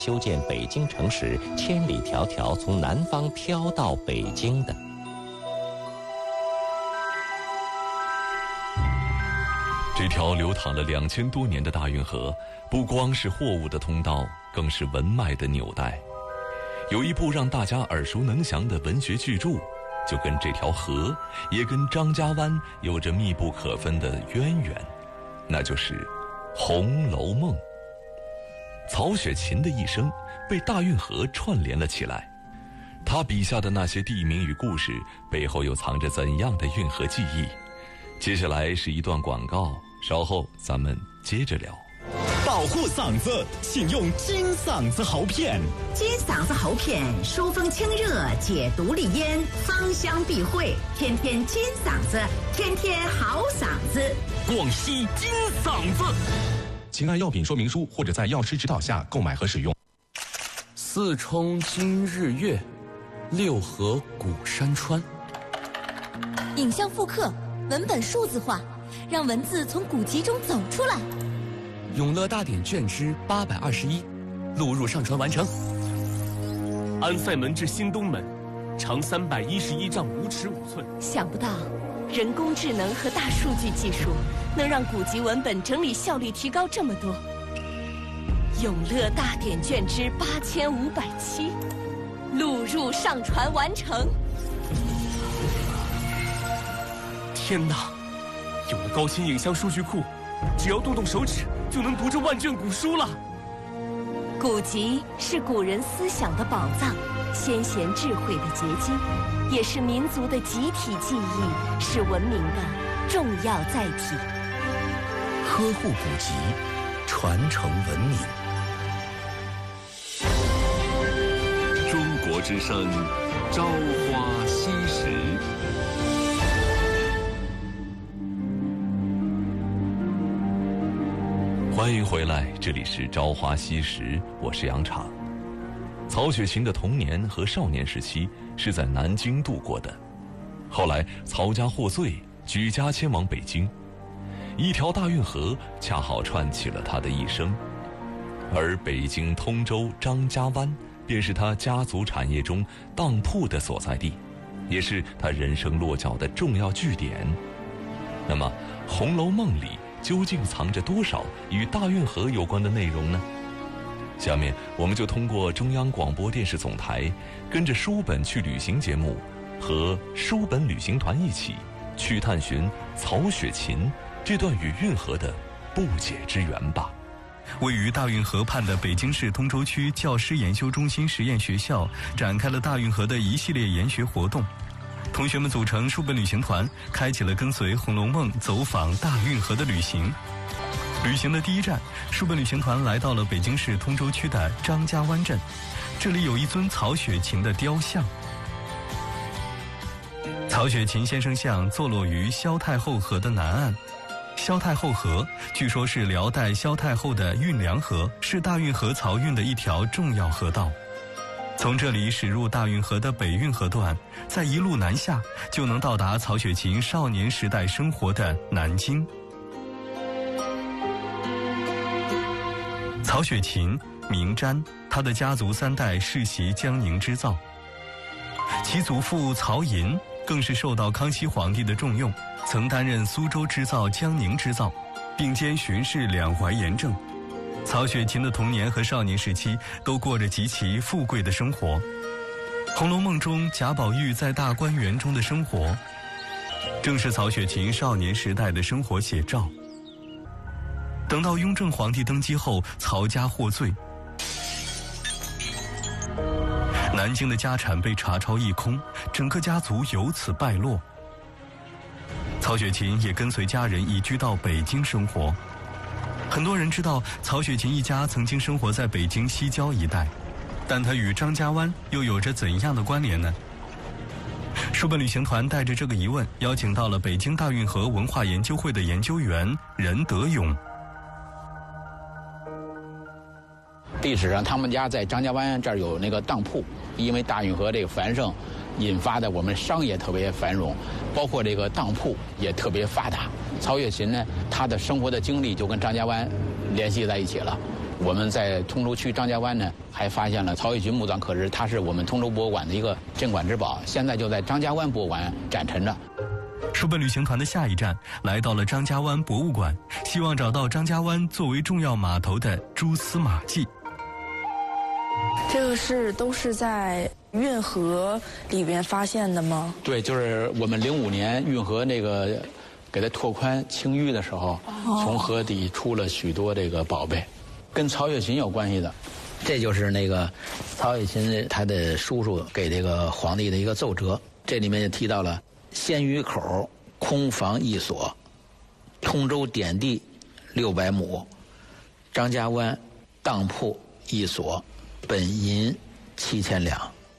修建北京城时，千里迢迢从南方飘到北京的。 这条流淌了2000多年的大运河，不光是货物的通道，更是文脉的纽带。有一部让大家耳熟能详的文学巨著，就跟这条河，也跟张家湾有着密不可分的渊源，那就是《红楼梦》。曹雪芹的一生被大运河串联了起来，他笔下的那些地名与故事背后又藏着怎样的运河记忆？接下来是一段广告，稍后咱们接着聊。 保护嗓子，请用金嗓子喉片。 金嗓子喉片疏风清热，解毒利咽，芳香避秽，天天金嗓子，天天好嗓子。 广西金嗓子。 请按药品说明书或者在药师指导下购买和使用。 四冲今日月，六合古山川。 影像复刻，文本数字化，让文字从古籍中走出来。 永乐大典卷之821，录入上传完成。 安塞门至新东门，长311丈5尺5寸。 想不到，人工智能和大数据技术能让古籍文本整理效率提高这么多。永乐大典卷之8507，录入上传完成。 天哪，有了高清影像数据库，只要动动手指就能读这万卷古书了。 古籍是古人思想的宝藏，先贤智慧的结晶，也是民族的集体记忆，是文明的重要载体。 呵护古籍，传承文明。 中国之声，朝花夕拾。欢迎回来，这里是朝花夕拾，我是杨昶。曹雪芹的童年和少年时期是在南京度过的，后来曹家获罪，举家迁往北京，一条大运河恰好串起了他的一生，而北京通州张家湾便是他家族产业中当铺的所在地，也是他人生落脚的重要据点。那么《红楼梦》里究竟藏着多少与大运河有关的内容呢？下面我们就通过中央广播电视总台跟着书本去旅行节目和书本旅行团一起去探寻曹雪芹这段与运河的不解之缘吧。 位于大运河畔的北京市通州区教师研修中心实验学校展开了大运河的一系列研学活动，同学们组成书本旅行团，开启了跟随《红楼梦》走访大运河的旅行。旅行的第一站，书本旅行团来到了北京市通州区的张家湾镇，这里有一尊曹雪芹的雕像。曹雪芹先生像坐落于萧太后河的南岸。萧太后河据说是辽代萧太后的运粮河，是大运河漕运的一条重要河道。从这里驶入大运河的北运河段，再一路南下，就能到达曹雪芹少年时代生活的南京。曹雪芹名瞻，他的家族3代世袭江宁织造，其祖父曹寅更是受到康熙皇帝的重用，曾担任苏州织造、江宁织造，并兼巡视两淮盐政。曹雪芹的童年和少年时期都过着极其富贵的生活。《红楼梦》中贾宝玉在大观园中的生活，正是曹雪芹少年时代的生活写照。等到雍正皇帝登基后，曹家获罪，南京的家产被查抄一空，整个家族由此败落。曹雪芹也跟随家人移居到北京生活。很多人知道曹雪芹一家曾经生活在北京西郊一带，但他与张家湾又有着怎样的关联呢？书本旅行团带着这个疑问，邀请到了北京大运河文化研究会的研究员任德勇。 历史上他们家在张家湾这儿有那个当铺，因为大运河这个繁盛引发的我们商业特别繁荣，包括这个当铺也特别发达。曹雪芹呢，他的生活的经历就跟张家湾联系在一起了。 我们在通州区张家湾呢，还发现了曹雪芹墓葬刻石，它是我们通州博物馆的一个镇馆之宝，现在就在张家湾博物馆展陈着。 书本旅行团的下一站来到了张家湾博物馆，希望找到张家湾作为重要码头的蛛丝马迹。 这个都是在运河里边发现的吗？ 对，就是我们05年运河那个给它拓宽清淤的时候，从河底出了许多这个宝贝，跟曹雪芹有关系的。这就是那个曹雪芹他的叔叔给这个皇帝的一个奏折，这里面就提到了鲜鱼口空房1所，通州典地600亩，张家湾当铺1所，本银7000两。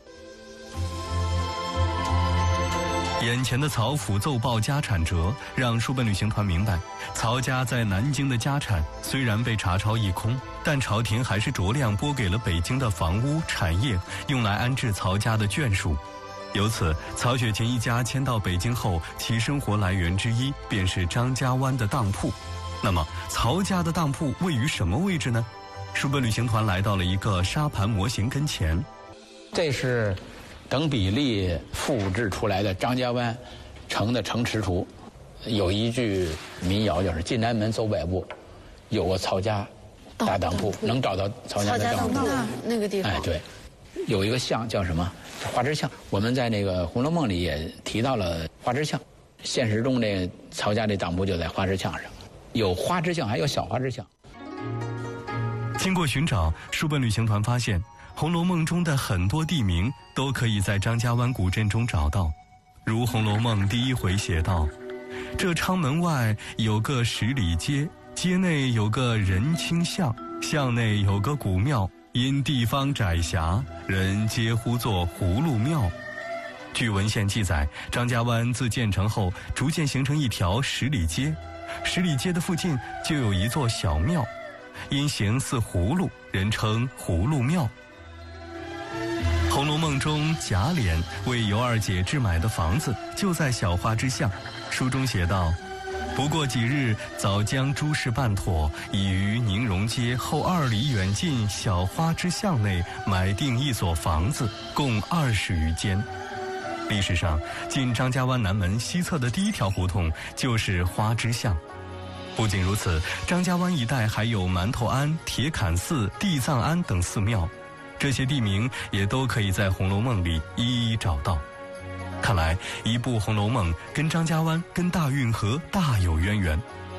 眼前的曹府奏报家产折，让书本旅行团明白，曹家在南京的家产虽然被查抄一空，但朝廷还是酌量拨给了北京的房屋产业，用来安置曹家的眷属。由此，曹雪芹一家迁到北京后，其生活来源之一便是张家湾的当铺。那么，曹家的当铺位于什么位置呢？书本旅行团来到了一个沙盘模型跟前， 这是等比例复制出来的张家湾城的城池图。有一句民谣就是进南门走百步，有个曹家大当铺，能找到曹家的当铺那个地方。 哎，对，有一个像叫什么花枝巷，我们在那个《红楼梦》里也提到了花枝巷，现实中这曹家这当铺就在花枝巷上，有花枝巷还有小花枝巷。 经过寻找，书本旅行团发现，《红楼梦》中的很多地名都可以在张家湾古镇中找到。如《红楼梦》第1回写道：这昌门外有个10里街，街内有个仁清巷，巷内有个古庙，因地方窄狭，人皆呼作葫芦庙。据文献记载，张家湾自建成后逐渐形成一条10里街，10里街的附近就有一座小庙，因形似葫芦，人称葫芦庙。《红楼梦》中贾琏为尤二姐置买的房子就在小花之巷，书中写道：不过几日，早将诸事办妥，已于宁荣街后2里远近小花之巷内买定一所房子，共20余间。历史上，进张家湾南门西侧的第1条胡同就是花之巷。不仅如此，张家湾一带还有馒头庵、铁槛寺、地藏庵等寺庙，这些地名也都可以在《红楼梦》里一一找到。看来，一部《红楼梦》跟张家湾、跟大运河大有渊源。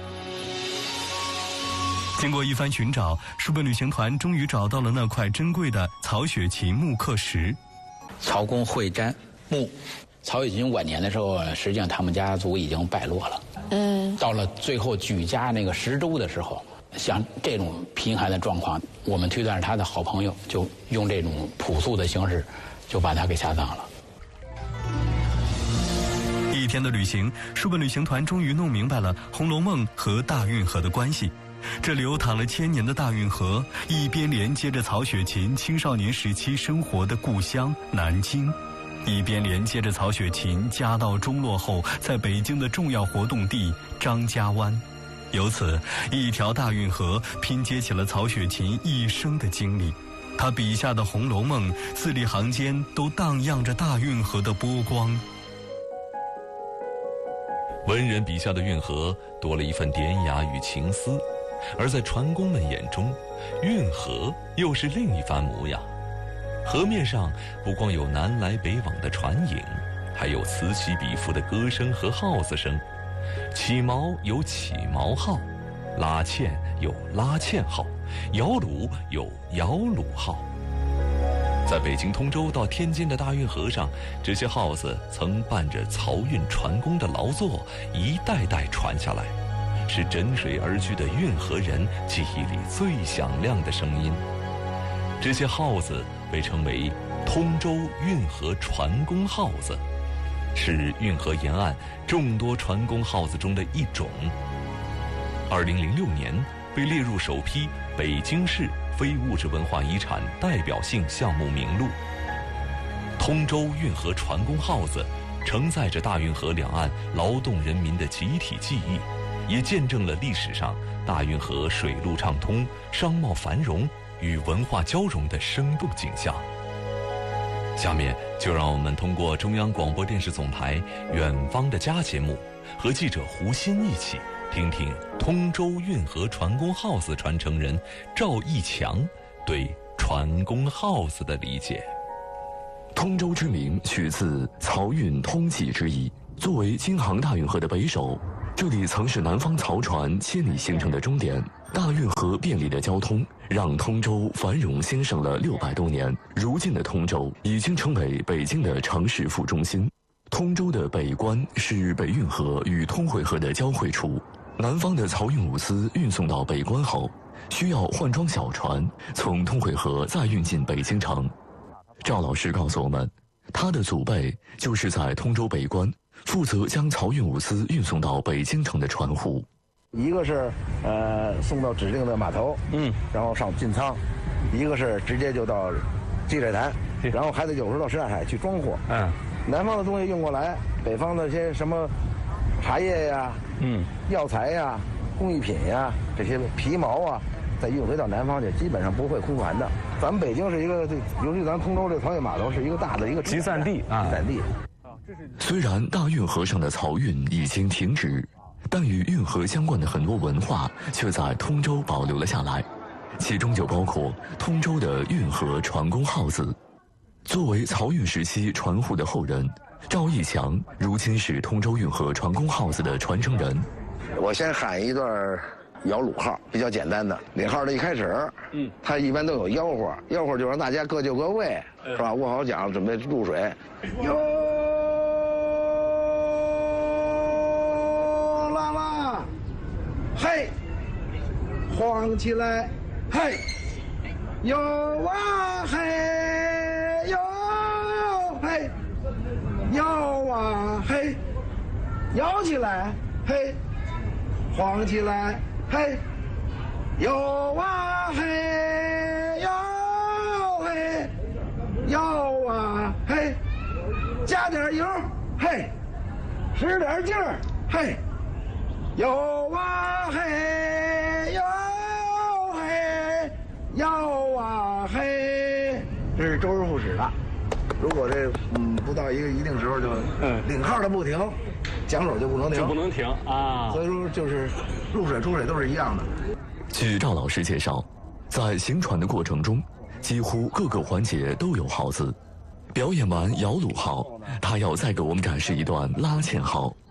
经过一番寻找，书本旅行团终于找到了那块珍贵的曹雪芹木刻石。 曹公会瞻墓，曹雪芹晚年的时候，实际上他们家族已经败落了。到了最后举家那个10州的时候，像这种贫寒的状况，我们推断是他的好朋友就用这种朴素的形式，就把他给下葬了。 一天的旅行，书本旅行团终于弄明白了《红楼梦》和大运河的关系。这流淌了1000年的大运河，一边连接着曹雪芹青少年时期生活的故乡南京，一边连接着曹雪芹家道中落后在北京的重要活动地张家湾。由此，一条大运河拼接起了曹雪芹一生的经历。他笔下的《红楼梦》字里行间都荡漾着大运河的波光。 文人笔下的运河多了一份典雅与情思，而在船工们眼中，运河又是另一番模样。河面上不光有南来北往的船影，还有此起彼伏的歌声和号子声。起锚有起锚号，拉纤有拉纤号，摇橹有摇橹号。在北京通州到天津的大运河上，这些号子曾伴着漕运船工的劳作一代代传下来，是枕水而居的运河人记忆里最响亮的声音。这些号子被称为通州运河船工号子，是运河沿岸众多船工号子中的一种。2006年被列入首批北京市非物质文化遗产代表性项目名录。通州运河船工号子承载着大运河两岸劳动人民的集体记忆， 也见证了历史上大运河水陆畅通、商贸繁荣与文化交融的生动景象。下面就让我们通过中央广播电视总台《远方的家》节目，和记者胡鑫一起听听通州运河船工 house 传承人赵义强对船工 house 的理解。 通州之名取自漕运通济之意。作为京杭大运河的北首，这里曾是南方漕船千里行程的终点。大运河便利的交通让通州繁荣兴盛了600多年。如今的通州已经成为北京的城市副中心。通州的北关是北运河与通惠河的交汇处。南方的漕运物资运送到北关后，需要换装小船从通惠河再运进北京城。赵老师告诉我们，他的祖辈就是在通州北关负责将漕运物资运送到北京城的船户。 一个是送到指定的码头，然后上进仓；一个是直接就到积水潭，然后还得有时候到什刹海去装货。南方的东西运过来，北方的些什么茶叶呀、药材呀、工艺品呀、这些皮毛啊，再运回到南方去，基本上不会空船的。咱们北京是一个，尤其咱通州这漕运码头是一个大的一个集散地啊， 集散地。 虽然大运河上的漕运已经停止，但与运河相关的很多文化却在通州保留了下来，其中就包括通州的运河船工 house。作为漕运时期船户的后人，赵义强如今是通州运河船工 house 的传承人。 我先喊一段摇橹号，比较简单的。领号的一开始，他一般都有吆喝，吆喝就让大家各就各位，是吧？握好桨，准备入水。哟，拉拉，嘿，晃起来，嘿，哟啊嘿，哟嘿，摇啊嘿，摇起来，嘿，晃起来。嘿，摇啊嘿，摇嘿，摇啊嘿，加点油，嘿，使点劲儿，嘿，摇啊嘿，摇嘿，摇啊嘿，这是周而复始的。如果这不到一定时候就领号的不停，桨手就不能停，啊。所以说就是入水出水都是一样的。 据赵老师介绍，在行船的过程中，几乎各个环节都有号子。表演完摇橹号，他要再给我们展示一段拉纤号。